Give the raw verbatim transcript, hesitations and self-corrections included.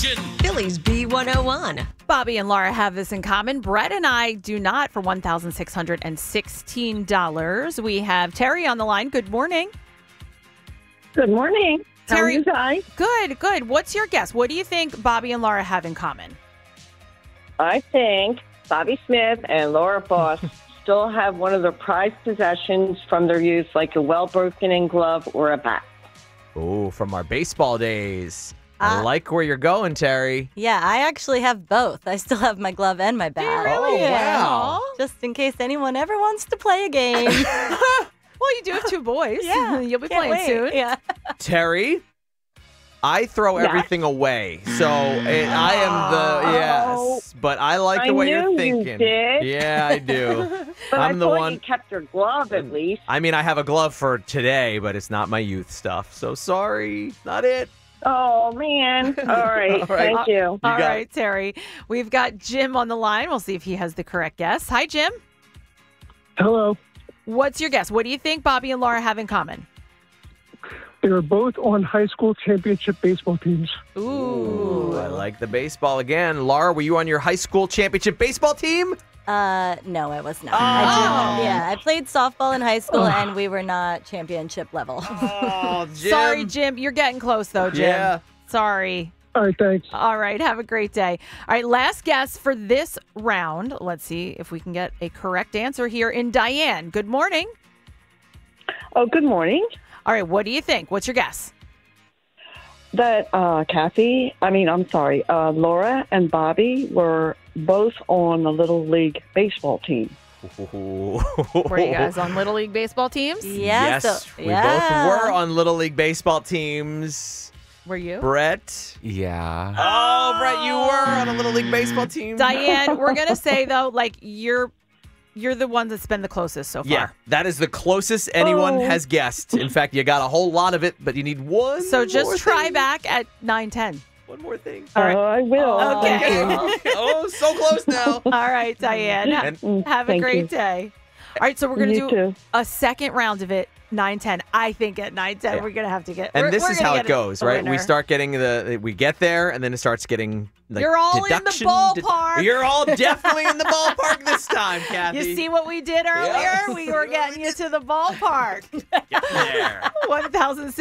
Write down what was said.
station. Phillies B one oh one. Bobby and Laura have this in common. Brett and I do not for one thousand six hundred sixteen dollars. We have Terry on the line. Good morning. Good morning. How Terry, are you guys? Good, good. What's your guess? What do you think Bobby and Laura have in common? I think Bobby Smith and Laura Boss still have one of their prized possessions from their youth, like a well-broken-in glove or a bat. Oh, from our baseball days. I Uh, like where you're going, Terry. Yeah, I actually have both. I still have my glove and my bat. Oh, wow. Just in case anyone ever wants to play a game. Well, you do have two boys. Yeah. You'll be Can't playing wait. soon. Yeah. Terry, I throw Yes. everything away. So it, I am the, yes. But I like the I way knew you're you thinking. did. Yeah, I do. But I'm I the thought one. you kept your glove at least. I mean, I have a glove for today, but it's not my youth stuff. So sorry. Not it. Oh, man. All right. All right. Thank you. All got right, it. Terry. We've got Jim on the line. We'll see if he has the correct guess. Hi, Jim. Hello. What's your guess? What do you think Bobby and Laura have in common? They were both on high school championship baseball teams. Ooh. Ooh, I like the baseball again. Laura, were you on your high school championship baseball team? Uh, no, I was not. Oh. I did. Yeah, I played softball in high school, and we were not championship level. Oh, Jim. Sorry, Jim. You're getting close, though, Jim. Yeah. Sorry. All right, thanks. All right. Have a great day. All right. Last guess for this round. Let's see if we can get a correct answer here in Diane. Good morning. Oh, good morning. All right. What do you think? What's your guess? That uh, Kathy, I mean, I'm sorry, uh, Laura and Bobby were both on the Little League baseball team. Were you guys on Little League baseball teams? Yeah, Yes, so- we yeah. both were on Little League baseball teams. Were you? Brett. Yeah. Oh, Brett, you were on a Little League baseball team. Diane, we're going to say, though, like, you're you're the one that's been the closest so far. Yeah, that is the closest anyone Oh. has guessed. In fact, you got a whole lot of it, but you need one So just more try thing. back at nine ten. One more thing. All right. Oh, I will. Okay. Thank you. Oh, so close now. All right, Diane. Ha- And- Have a Thank great you. day. All right, so we're going to You do too. a second round of it, nine ten. I think at nine ten, Yeah. we're going to have to get And we're- this we're is gonna how get it goes, a right? We winner. start getting the, we get there, and then it starts getting like You're all in the deduction, ballpark. You're all definitely in the ballpark this time, Kathy. You see what we did earlier? We were getting you to the ballpark. Get there. one thousand